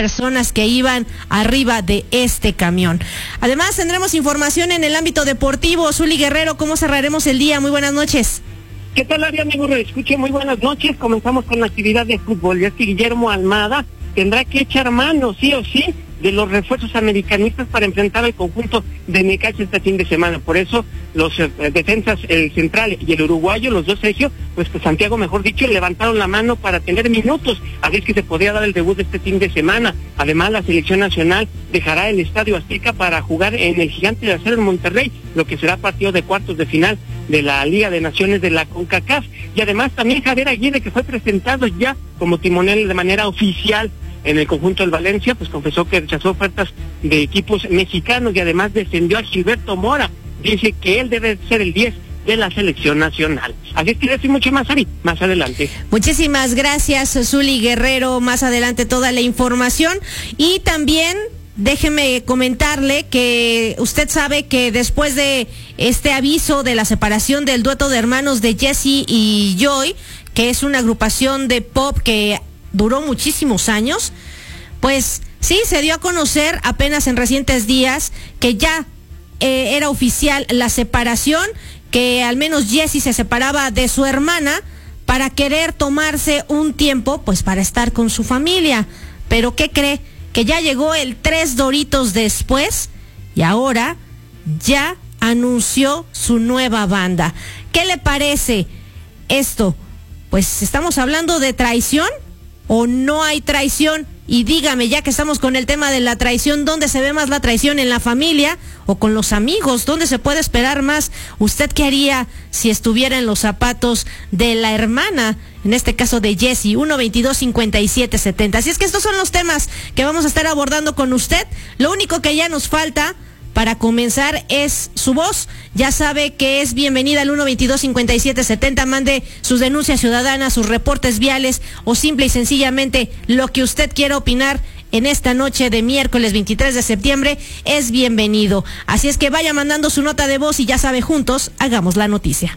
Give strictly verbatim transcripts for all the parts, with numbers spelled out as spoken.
personas que iban arriba de este camión. Además, tendremos información en el ámbito deportivo. Zuli Guerrero, ¿cómo cerraremos el día? Muy buenas noches. ¿Qué tal, área, amigo? Escuche, muy buenas noches. Comenzamos con la actividad de fútbol. Ya que Guillermo Almada tendrá que echar mano, sí o sí, de los refuerzos americanistas para enfrentar al conjunto de Necaxa este fin de semana. Por eso, los eh, defensas, el central y el uruguayo, los dos Sergio, pues, pues Santiago, mejor dicho, levantaron la mano para tener minutos, a ver que se podría dar el debut este fin de semana. Además, la selección nacional dejará el Estadio Azteca para jugar en el Gigante de Acero en Monterrey, lo que será partido de cuartos de final de la Liga de Naciones de la CONCACAF. Y además también Javier Aguirre, que fue presentado ya como timonel de manera oficial en el conjunto del Valencia, pues confesó que rechazó ofertas de equipos mexicanos y además defendió a Gilberto Mora. Dice que él debe ser el diez de la selección nacional. Así es que decir mucho más, Ari, más adelante. Muchísimas gracias, Zuli Guerrero. Más adelante toda la información. Y también déjeme comentarle que usted sabe que después de este aviso de la separación del dueto de hermanos de Jesse y Joy, que es una agrupación de pop que duró muchísimos años, pues sí, se dio a conocer apenas en recientes días que ya eh, era oficial la separación, que al menos Jesse se separaba de su hermana para querer tomarse un tiempo, pues para estar con su familia. Pero ¿qué cree? Que ya llegó el tres Doritos después y ahora ya anunció su nueva banda. ¿Qué le parece esto? Pues estamos hablando de traición o no hay traición. Y dígame, ya que estamos con el tema de la traición, ¿dónde se ve más la traición? ¿En la familia o con los amigos? ¿Dónde se puede esperar más? ¿Usted qué haría si estuviera en los zapatos de la hermana, en este caso de Jesse? uno veintidós cincuenta y siete setenta. Así es que estos son los temas que vamos a estar abordando con usted. Lo único que ya nos falta para comenzar es su voz. Ya sabe que es bienvenida al uno veintidós cincuenta y siete setenta. Mande sus denuncias ciudadanas, sus reportes viales o simple y sencillamente lo que usted quiera opinar en esta noche de miércoles veintitrés de septiembre es bienvenido. Así es que vaya mandando su nota de voz y ya sabe, juntos hagamos la noticia.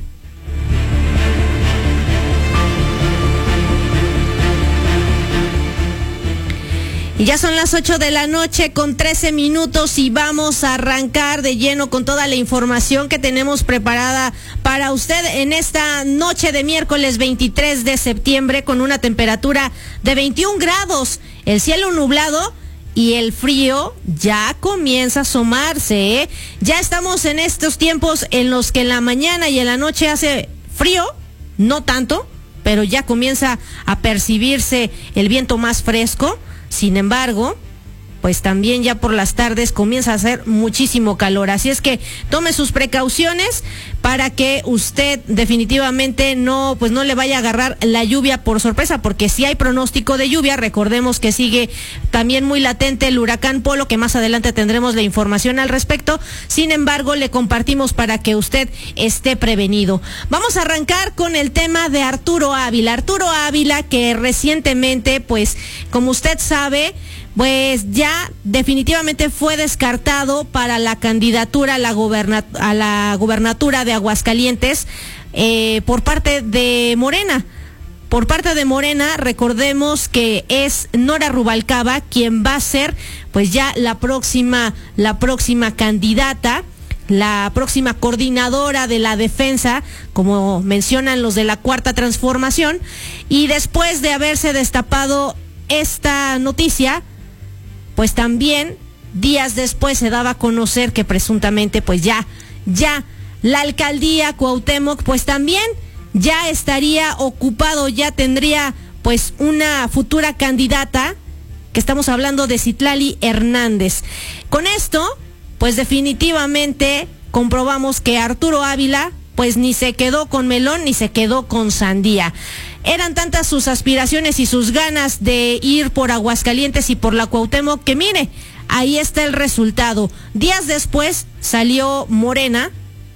Y ya son las ocho de la noche con trece minutos y vamos a arrancar de lleno con toda la información que tenemos preparada para usted en esta noche de miércoles veintitrés de septiembre con una temperatura de veintiún grados, el cielo nublado y el frío ya comienza a asomarse, ¿eh? Ya estamos en estos tiempos en los que en la mañana y en la noche hace frío, no tanto, pero ya comienza a percibirse el viento más fresco. Sin embargo, pues también ya por las tardes comienza a hacer muchísimo calor. Así es que tome sus precauciones para que usted definitivamente no, pues no le vaya a agarrar la lluvia por sorpresa, porque si hay pronóstico de lluvia, recordemos que sigue también muy latente el huracán Polo, que más adelante tendremos la información al respecto. Sin embargo, le compartimos para que usted esté prevenido. Vamos a arrancar con el tema de Arturo Ávila. Arturo Ávila, que recientemente, pues, como usted sabe, pues ya definitivamente fue descartado para la candidatura a la, goberna- a la gubernatura de Aguascalientes eh, por parte de Morena. Por parte de Morena, recordemos que es Nora Rubalcaba quien va a ser pues ya la próxima, la próxima candidata, la próxima coordinadora de la defensa, como mencionan los de la Cuarta Transformación. Y después de haberse destapado esta noticia, pues también días después se daba a conocer que presuntamente pues ya, ya la alcaldía Cuauhtémoc pues también ya estaría ocupado, ya tendría pues una futura candidata, que estamos hablando de Citlali Hernández. Con esto, pues definitivamente comprobamos que Arturo Ávila pues ni se quedó con melón ni se quedó con sandía. Eran tantas sus aspiraciones y sus ganas de ir por Aguascalientes y por la Cuauhtémoc que mire, ahí está el resultado. Días después salió Morena,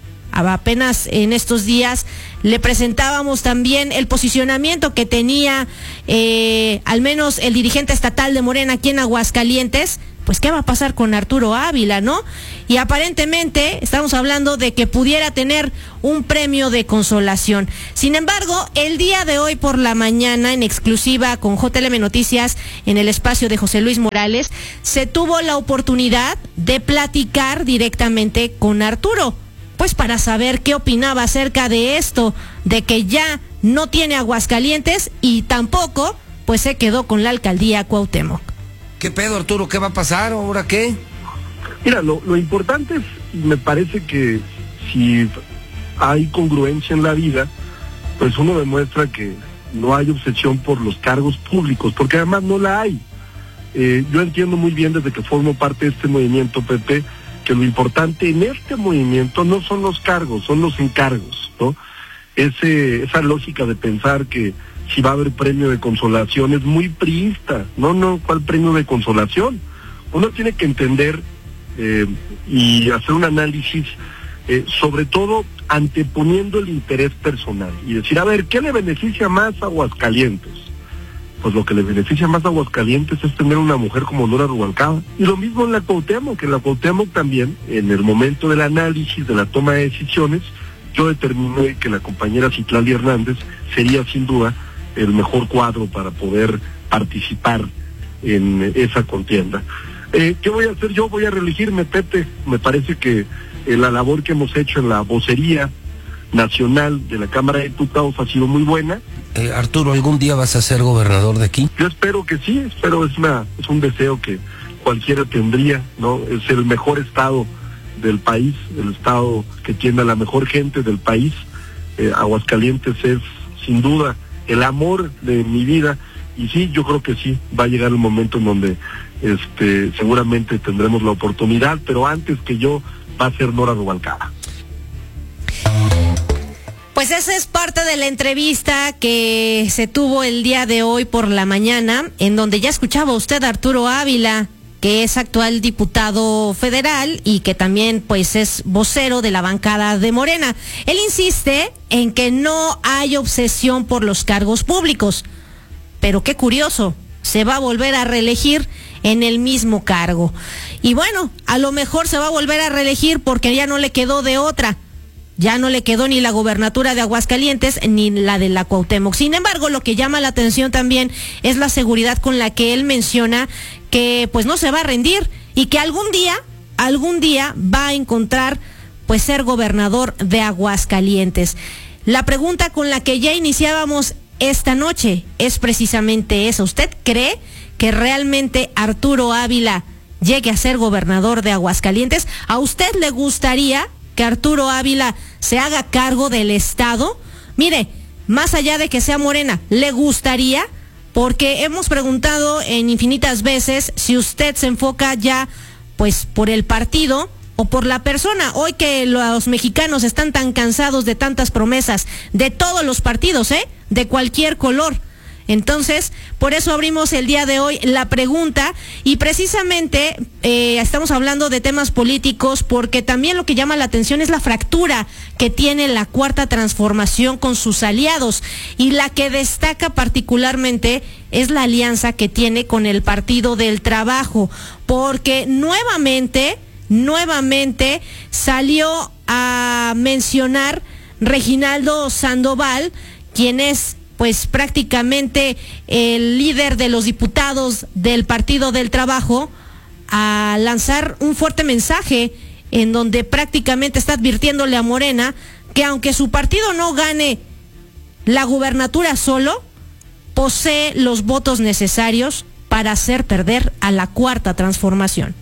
apenas en estos días le presentábamos también el posicionamiento que tenía eh, al menos el dirigente estatal de Morena aquí en Aguascalientes, pues qué va a pasar con Arturo Ávila, ¿no? Y aparentemente estamos hablando de que pudiera tener un premio de consolación. Sin embargo, el día de hoy por la mañana, en exclusiva con J L M Noticias, en el espacio de José Luis Morales, se tuvo la oportunidad de platicar directamente con Arturo, pues para saber qué opinaba acerca de esto, de que ya no tiene Aguascalientes y tampoco, pues se quedó con la alcaldía Cuauhtémoc. ¿Qué pedo, Arturo? ¿Qué va a pasar? ¿Ahora qué? Mira, lo, lo importante es, me parece que si hay congruencia en la vida, pues uno demuestra que no hay obsesión por los cargos públicos, porque además no la hay. Eh, yo entiendo muy bien desde que formo parte de este movimiento, Pepe, que lo importante en este movimiento no son los cargos, son los encargos, ¿no? Ese, esa lógica de pensar que si va a haber premio de consolación es muy priista. No, no, ¿cuál premio de consolación? Uno tiene que entender eh, y hacer un análisis, eh, sobre todo anteponiendo el interés personal y decir, a ver, ¿qué le beneficia más a Aguascalientes? Pues lo que le beneficia más a Aguascalientes es tener una mujer como Nora Rubalcaba. Y lo mismo en la Cuauhtémoc, que en la Cuauhtémoc también, en el momento del análisis, de la toma de decisiones, yo determiné que la compañera Citlali Hernández sería sin duda el mejor cuadro para poder participar en esa contienda. Eh, ¿Qué voy a hacer yo? Voy a reelegirme, Pepe. Me parece que eh, la labor que hemos hecho en la vocería nacional de la Cámara de Diputados ha sido muy buena. Eh, Arturo, ¿algún día vas a ser gobernador de aquí? Yo espero que sí, espero, es una es un deseo que cualquiera tendría, ¿no? Es el mejor estado del país, el estado que tiene a la mejor gente del país. Eh, Aguascalientes es sin duda el amor de mi vida, y sí, yo creo que sí, va a llegar el momento en donde este seguramente tendremos la oportunidad, pero antes que yo va a ser Nora Rubalcaba. Pues esa es parte de la entrevista que se tuvo el día de hoy por la mañana, en donde ya escuchaba usted a Arturo Ávila, que es actual diputado federal y que también pues es vocero de la bancada de Morena. Él insiste en que no hay obsesión por los cargos públicos, pero qué curioso, se va a volver a reelegir en el mismo cargo. Y bueno, a lo mejor se va a volver a reelegir porque ya no le quedó de otra. Ya no le quedó ni la gobernatura de Aguascalientes ni la de la Cuauhtémoc. Sin embargo, lo que llama la atención también es la seguridad con la que él menciona que pues no se va a rendir y que algún día, algún día va a encontrar pues ser gobernador de Aguascalientes. La pregunta con la que ya iniciábamos esta noche es precisamente esa. ¿Usted cree que realmente Arturo Ávila llegue a ser gobernador de Aguascalientes? ¿A usted le gustaría que Arturo Ávila se haga cargo del estado? Mire, más allá de que sea Morena, ¿le gustaría? Porque hemos preguntado en infinitas veces si usted se enfoca ya pues por el partido o por la persona. Hoy que los mexicanos están tan cansados de tantas promesas de todos los partidos, ¿eh? De cualquier color. Entonces, por eso abrimos el día de hoy la pregunta y precisamente eh, estamos hablando de temas políticos porque también lo que llama la atención es la fractura que tiene la Cuarta Transformación con sus aliados y la que destaca particularmente es la alianza que tiene con el Partido del Trabajo, porque nuevamente, nuevamente salió a mencionar Reginaldo Sandoval, quien es pues prácticamente el líder de los diputados del Partido del Trabajo, a lanzar un fuerte mensaje en donde prácticamente está advirtiéndole a Morena que aunque su partido no gane la gubernatura solo, posee los votos necesarios para hacer perder a la Cuarta Transformación.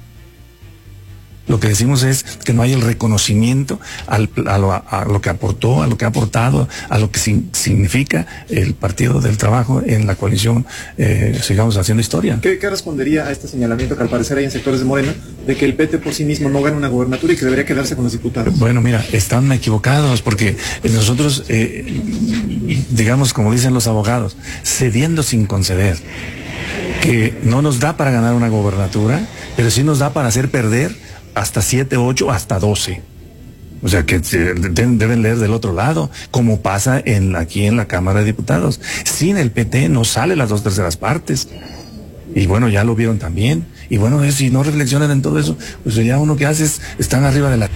Lo que decimos es que no hay el reconocimiento al, a, lo, a lo que aportó, a lo que ha aportado, a lo que sin, significa el Partido del Trabajo en la coalición, eh, sigamos haciendo historia. ¿Qué, ¿Qué respondería a este señalamiento que al parecer hay en sectores de Morena de que el P T por sí mismo no gana una gubernatura y que debería quedarse con los diputados? Bueno, mira, están equivocados porque nosotros, eh, digamos como dicen los abogados, cediendo sin conceder, que no nos da para ganar una gubernatura, pero sí nos da para hacer perder hasta siete, ocho, hasta doce. O sea que deben leer del otro lado, como pasa en aquí en la Cámara de Diputados. Sin el P T no sale las dos terceras partes. Y bueno, ya lo vieron también. Y bueno, es, si no reflexionan en todo eso, pues ya uno que hace es, están arriba de la...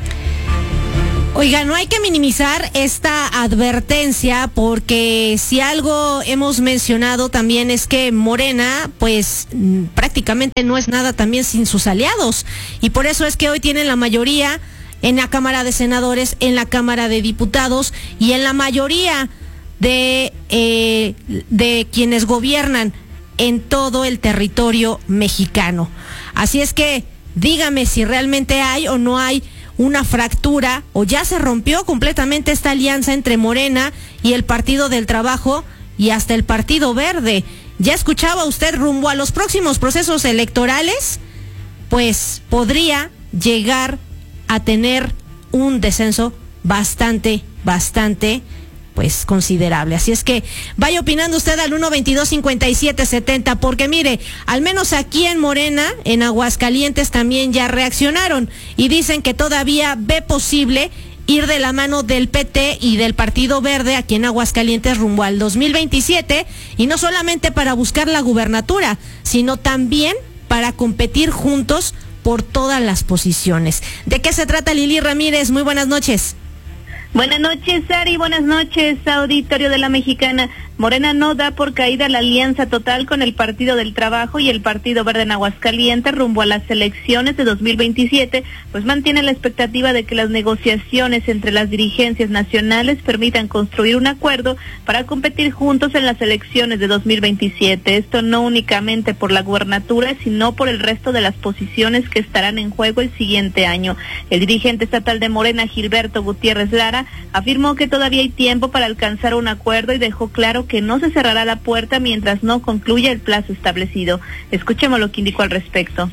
Oiga, no hay que minimizar esta advertencia porque si algo hemos mencionado también es que Morena pues prácticamente no es nada también sin sus aliados y por eso es que hoy tienen la mayoría en la Cámara de Senadores, en la Cámara de Diputados y en la mayoría de, eh, de quienes gobiernan en todo el territorio mexicano. Así es que dígame si realmente hay o no hay una fractura o ya se rompió completamente esta alianza entre Morena y el Partido del Trabajo y hasta el Partido Verde. ¿Ya escuchaba usted rumbo a los próximos procesos electorales? Pues podría llegar a tener un descenso bastante, bastante pues considerable. Así es que vaya opinando usted al uno veintidós cincuenta y siete setenta, porque mire, al menos aquí en Morena, en Aguascalientes también ya reaccionaron y dicen que todavía ve posible ir de la mano del P T y del Partido Verde aquí en Aguascalientes rumbo al dos mil veintisiete y no solamente para buscar la gubernatura, sino también para competir juntos por todas las posiciones. ¿De qué se trata, Lili Ramírez? Muy buenas noches. Buenas noches, Ari, buenas noches, auditorio de la Mexicana. Morena no da por caída la alianza total con el Partido del Trabajo y el Partido Verde en Aguascalientes rumbo a las elecciones de dos mil veintisiete, pues mantiene la expectativa de que las negociaciones entre las dirigencias nacionales permitan construir un acuerdo para competir juntos en las elecciones de dos mil veintisiete. Esto no únicamente por la gubernatura, sino por el resto de las posiciones que estarán en juego el siguiente año. El dirigente estatal de Morena, Gilberto Gutiérrez Lara, afirmó que todavía hay tiempo para alcanzar un acuerdo y dejó claro que no se cerrará la puerta mientras no concluya el plazo establecido. Escuchemos lo que indicó al respecto.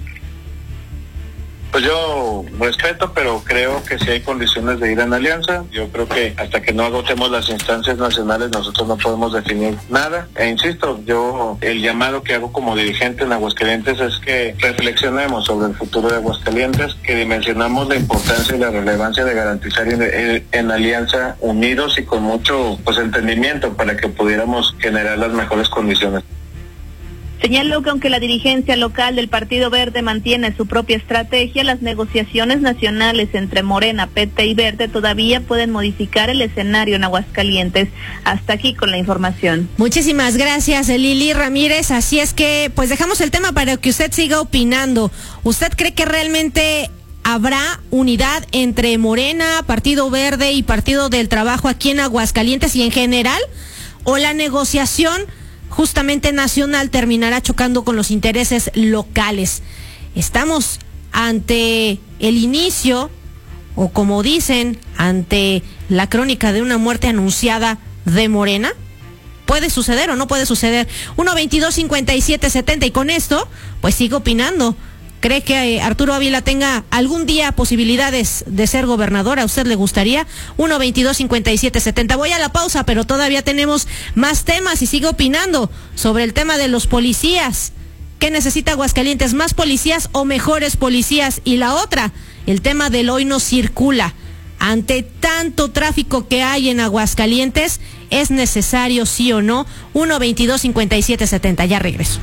Pues yo respeto, pero creo que si hay condiciones de ir en alianza. Yo creo que hasta que no agotemos las instancias nacionales nosotros no podemos definir nada. E insisto, yo el llamado que hago como dirigente en Aguascalientes es que reflexionemos sobre el futuro de Aguascalientes, que dimensionamos la importancia y la relevancia de garantizar en, en, en alianza unidos y con mucho pues entendimiento para que pudiéramos generar las mejores condiciones. Señaló que aunque la dirigencia local del Partido Verde mantiene su propia estrategia, las negociaciones nacionales entre Morena, P T y Verde todavía pueden modificar el escenario en Aguascalientes. Hasta aquí con la información. Muchísimas gracias, Lili Ramírez. Así es que, pues dejamos el tema para que usted siga opinando. ¿Usted cree que realmente habrá unidad entre Morena, Partido Verde y Partido del Trabajo aquí en Aguascalientes y en general? ¿O la negociación justamente nacional terminará chocando con los intereses locales? Estamos ante el inicio, o como dicen, ante la crónica de una muerte anunciada de Morena. ¿Puede suceder o no puede suceder? uno veintidós cincuenta y siete setenta, y con esto, pues sigo opinando. ¿Cree que eh, Arturo Ávila tenga algún día posibilidades de ser gobernador? ¿A usted le gustaría? uno veintidós cincuenta y siete setenta. Voy a la pausa, pero todavía tenemos más temas y sigo opinando sobre el tema de los policías. ¿Qué necesita Aguascalientes? ¿Más policías o mejores policías? Y la otra, el tema del hoy no circula. Ante tanto tráfico que hay en Aguascalientes, ¿es necesario sí o no? uno veintidós cincuenta y siete setenta. Ya regreso.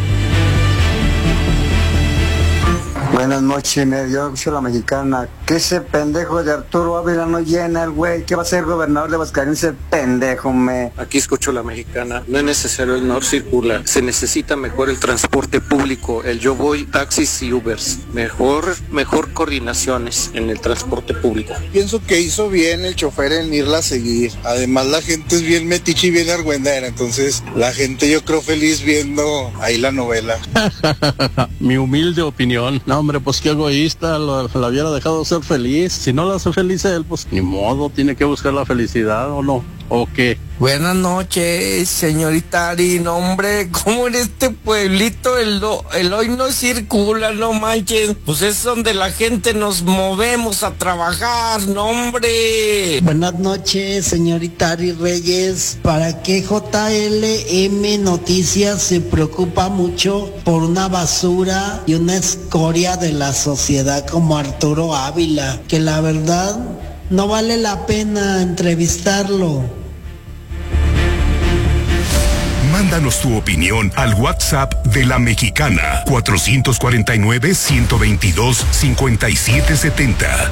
Buenas noches, me dio la Mexicana. Que ese pendejo de Arturo Ávila no llena el güey. ¿Qué va a ser gobernador de Aguascalientes? Ese pendejo, me. Aquí escucho la Mexicana. No es necesario el no circula. Se necesita mejor el transporte público. El yo voy, taxis y Ubers. Mejor, mejor coordinaciones en el transporte público. Pienso que hizo bien el chofer en irla a seguir. Además la gente es bien metiche y bien argüendera. Entonces la gente yo creo feliz viendo ahí la novela. Mi humilde opinión. No, hombre, pues qué egoísta, lo, la hubiera dejado ser feliz. Si no la hace feliz él, pues ni modo, tiene que buscar la felicidad, ¿o no? ¿O qué? Buenas noches, señorita Ari. No, hombre, ¿cómo en este pueblito el, el hoy no circula? No manches. Pues es donde la gente nos movemos a trabajar, no, hombre. Buenas noches, señorita Ari Reyes. ¿Para qué J L M Noticias se preocupa mucho por una basura y una escoria de la sociedad como Arturo Ávila? Que la verdad no vale la pena entrevistarlo. Manda Mándanos tu opinión al WhatsApp de La Mexicana, cuatrocientos cuarenta y nueve, ciento veintidós, cincuenta y siete setenta.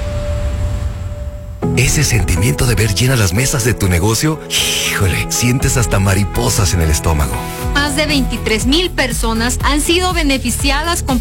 Ese sentimiento de ver llenas las mesas de tu negocio, híjole, sientes hasta mariposas en el estómago. Más de veintitrés mil personas han sido beneficiadas con